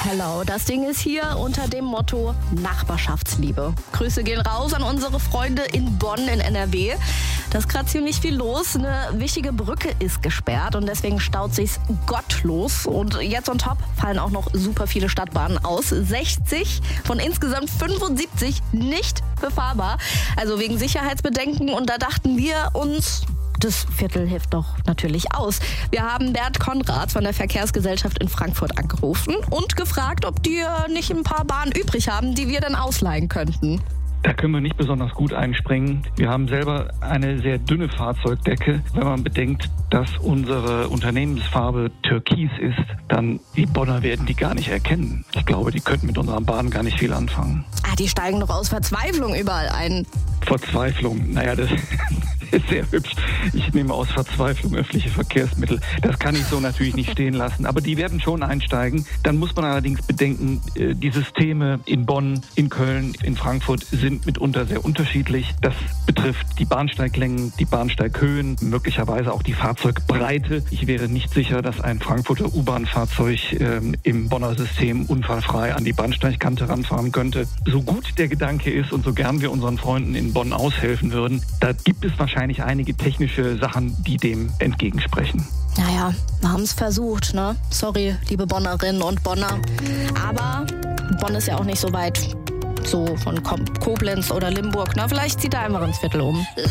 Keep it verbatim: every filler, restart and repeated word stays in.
Hello, das Ding ist hier unter dem Motto Nachbarschaftsliebe. Grüße gehen raus an unsere Freunde in Bonn in N R W. Da ist gerade ziemlich viel los. Eine wichtige Brücke ist gesperrt und deswegen staut sich's gottlos. Und jetzt on top fallen auch noch super viele Stadtbahnen aus. sechzig von insgesamt fünfundsiebzig nicht befahrbar. Also wegen Sicherheitsbedenken. Und da dachten wir uns, das Viertel hilft doch natürlich aus. Wir haben Bert Konrad von der Verkehrsgesellschaft in Frankfurt angerufen und gefragt, ob die nicht ein paar Bahnen übrig haben, die wir dann ausleihen könnten. Da können wir nicht besonders gut einspringen. Wir haben selber eine sehr dünne Fahrzeugdecke. Wenn man bedenkt, dass unsere Unternehmensfarbe Türkis ist, dann die Bonner werden die gar nicht erkennen. Ich glaube, die könnten mit unseren Bahnen gar nicht viel anfangen. Ah, die steigen doch aus Verzweiflung überall ein. Verzweiflung, naja, das ist sehr hübsch. Ich nehme aus Verzweiflung öffentliche Verkehrsmittel. Das kann ich so natürlich nicht stehen lassen. Aber die werden schon einsteigen. Dann muss man allerdings bedenken, die Systeme in Bonn, in Köln, in Frankfurt sind mitunter sehr unterschiedlich. Das betrifft die Bahnsteiglängen, die Bahnsteighöhen, möglicherweise auch die Fahrzeugbreite. Ich wäre nicht sicher, dass ein Frankfurter U-Bahn-Fahrzeug ähm, im Bonner System unfallfrei an die Bahnsteigkante ranfahren könnte. So gut der Gedanke ist und so gern wir unseren Freunden in Bonn aushelfen würden, da gibt es wahrscheinlich einige technische Sachen, die dem entgegensprechen. Naja, wir haben es versucht, ne? Sorry, liebe Bonnerinnen und Bonner. Aber Bonn ist ja auch nicht so weit so von Koblenz oder Limburg. Na, vielleicht zieht er einfach ins Viertel um.